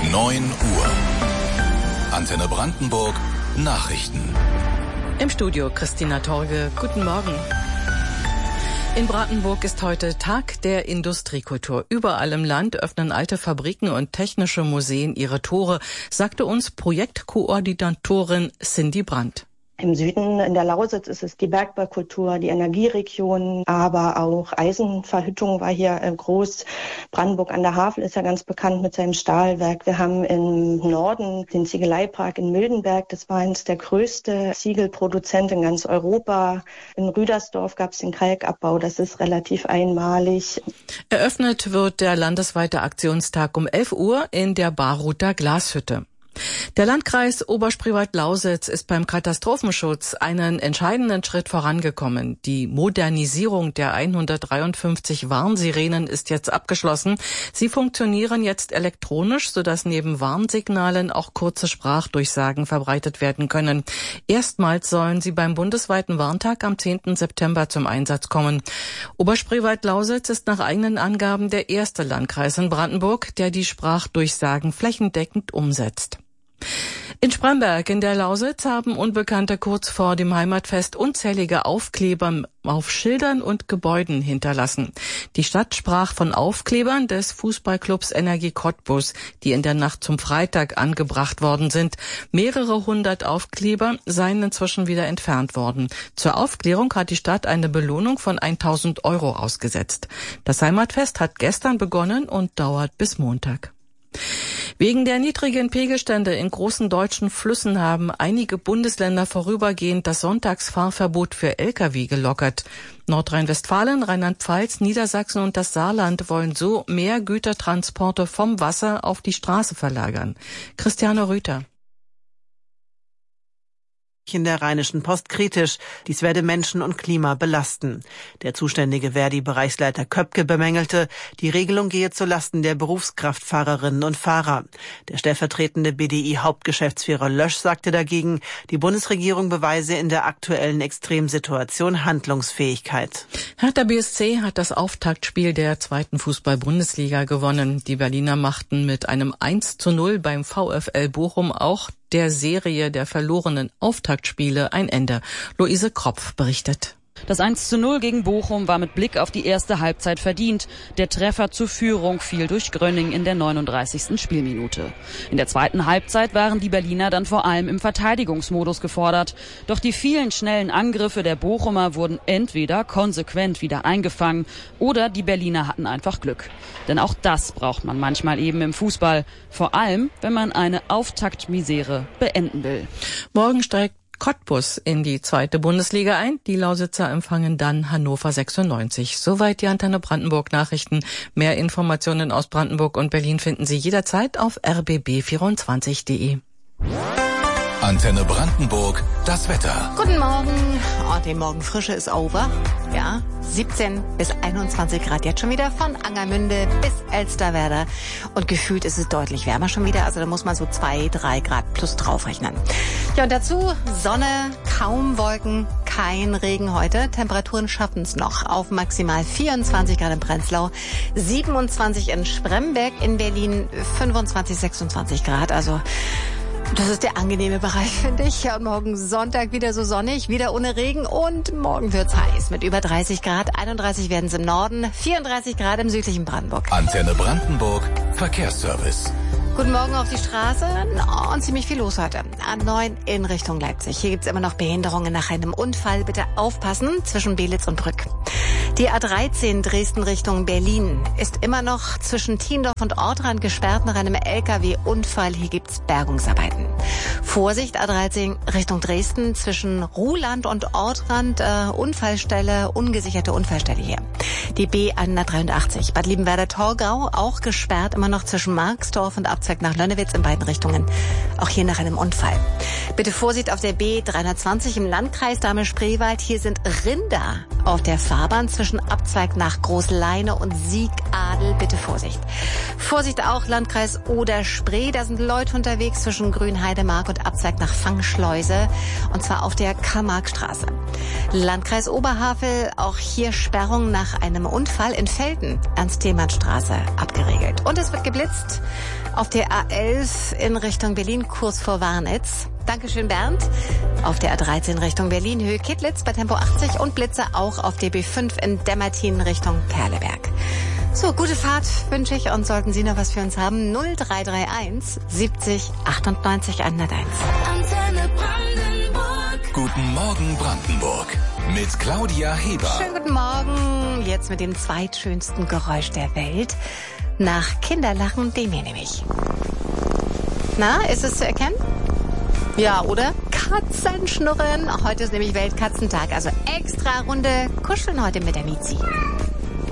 9 Uhr. Antenne Brandenburg Nachrichten. Im Studio Christina Torge. Guten Morgen. In Brandenburg ist heute Tag der Industriekultur. Überall im Land öffnen alte Fabriken und technische Museen ihre Tore, sagte uns Projektkoordinatorin Cindy Brandt. Im Süden, in der Lausitz, ist es die Bergbaukultur, die Energieregion, aber auch Eisenverhüttung war hier groß. Brandenburg an der Havel ist ja ganz bekannt mit seinem Stahlwerk. Wir haben im Norden den Ziegeleipark in Mildenberg. Das war eines der größten Ziegelproduzenten in ganz Europa. In Rüdersdorf gab es den Kalkabbau. Das ist relativ einmalig. Eröffnet wird der landesweite Aktionstag um 11 Uhr in der Baruther Glashütte. Der Landkreis Oberspreewald-Lausitz ist beim Katastrophenschutz einen entscheidenden Schritt vorangekommen. Die Modernisierung der 153 Warnsirenen ist jetzt abgeschlossen. Sie funktionieren jetzt elektronisch, sodass neben Warnsignalen auch kurze Sprachdurchsagen verbreitet werden können. Erstmals sollen sie beim bundesweiten Warntag am 10. September zum Einsatz kommen. Oberspreewald-Lausitz ist nach eigenen Angaben der erste Landkreis in Brandenburg, der die Sprachdurchsagen flächendeckend umsetzt. In Spremberg in der Lausitz haben Unbekannte kurz vor dem Heimatfest unzählige Aufkleber auf Schildern und Gebäuden hinterlassen. Die Stadt sprach von Aufklebern des Fußballclubs Energie Cottbus, die in der Nacht zum Freitag angebracht worden sind. Mehrere hundert Aufkleber seien inzwischen wieder entfernt worden. Zur Aufklärung hat die Stadt eine Belohnung von 1.000 € ausgesetzt. Das Heimatfest hat gestern begonnen und dauert bis Montag. Wegen der niedrigen Pegelstände in großen deutschen Flüssen haben einige Bundesländer vorübergehend das Sonntagsfahrverbot für Lkw gelockert. Nordrhein-Westfalen, Rheinland-Pfalz, Niedersachsen und das Saarland wollen so mehr Gütertransporte vom Wasser auf die Straße verlagern. Christiane Rüther. In der Rheinischen Post kritisch. Dies werde Menschen und Klima belasten. Der zuständige Verdi-Bereichsleiter Köpke bemängelte, die Regelung gehe zulasten der Berufskraftfahrerinnen und Fahrer. Der stellvertretende BDI-Hauptgeschäftsführer Lösch sagte dagegen, die Bundesregierung beweise in der aktuellen Extremsituation Handlungsfähigkeit. Hertha BSC hat das Auftaktspiel der 2. Fußball-Bundesliga gewonnen. Die Berliner machten mit einem 1:0 beim VfL Bochum auch der Serie der verlorenen Auftaktspiele ein Ende. Luise Kropf berichtet. Das 1:0 gegen Bochum war mit Blick auf die erste Halbzeit verdient. Der Treffer zur Führung fiel durch Grönning in der 39. Spielminute. In der zweiten Halbzeit waren die Berliner dann vor allem im Verteidigungsmodus gefordert. Doch die vielen schnellen Angriffe der Bochumer wurden entweder konsequent wieder eingefangen oder die Berliner hatten einfach Glück. Denn auch das braucht man manchmal eben im Fußball. Vor allem, wenn man eine Auftaktmisere beenden will. Morgen steigt Cottbus in die 2. Bundesliga ein. Die Lausitzer empfangen dann Hannover 96. Soweit die Antenne Brandenburg Nachrichten. Mehr Informationen aus Brandenburg und Berlin finden Sie jederzeit auf rbb24.de. Antenne Brandenburg, das Wetter. Guten Morgen. Oh, die Morgenfrische ist over. Ja, 17 bis 21 Grad jetzt schon wieder von Angermünde bis Elsterwerda. Und gefühlt ist es deutlich wärmer schon wieder. Also da muss man so 2-3 Grad plus draufrechnen. Ja, und dazu Sonne, kaum Wolken, kein Regen heute. Temperaturen schaffen es noch auf maximal 24 Grad in Prenzlau, 27 in Spremberg, in Berlin 25, 26 Grad. Also das ist der angenehme Bereich, finde ich. Ja, und morgen Sonntag wieder so sonnig, wieder ohne Regen und morgen wird's heiß mit über 30 Grad. 31 werden es im Norden, 34 Grad im südlichen Brandenburg. Antenne Brandenburg, Verkehrsservice. Guten Morgen auf die Straße. Und ziemlich viel los heute. A9 in Richtung Leipzig. Hier gibt's immer noch Behinderungen nach einem Unfall. Bitte aufpassen zwischen Belitz und Brück. Die A13 Dresden Richtung Berlin ist immer noch zwischen Tiendorf und Ortrand gesperrt nach einem LKW-Unfall. Hier gibt's Bergungsarbeiten. Vorsicht, A13 Richtung Dresden zwischen Ruhland und Ortrand. Unfallstelle, ungesicherte Unfallstelle hier. Die B183 Bad Liebenwerda-Torgau auch gesperrt, immer noch zwischen Marxdorf und Abzweig nach Lönnewitz in beiden Richtungen. Auch hier nach einem Unfall. Bitte Vorsicht auf der B320 im Landkreis Dahme-Spreewald. Hier sind Rinder auf der Fahrbahn zwischen Abzweig nach Großleine und Siegadel. Bitte Vorsicht. Vorsicht auch Landkreis Oder-Spree. Da sind Leute unterwegs zwischen Grünheidemark und Abzweig nach Fangschleuse. Und zwar auf der Karl-Marx-Straße. Landkreis Oberhavel, auch hier Sperrung nach einem Unfall in Velten, Ernst-Thälmann-Straße, abgeregelt. Und es wird geblitzt auf der A11 in Richtung Berlin, kurz vor Warnitz. Dankeschön, Bernd. Auf der A13 Richtung Berlin, Höhe Kittlitz bei Tempo 80 und Blitze auch auf der B5 in Demmertin Richtung Perleberg. So, gute Fahrt wünsche ich, und sollten Sie noch was für uns haben, 0331 70 98 101. Antenne Brandenburg. Guten Morgen Brandenburg. Mit Claudia Heber. Schönen guten Morgen. Jetzt mit dem zweitschönsten Geräusch der Welt. Nach Kinderlachen, dem hier nämlich. Na, ist es zu erkennen? Ja, oder? Katzenschnurren. Heute ist nämlich Weltkatzentag, also extra Runde kuscheln heute mit der Mizi.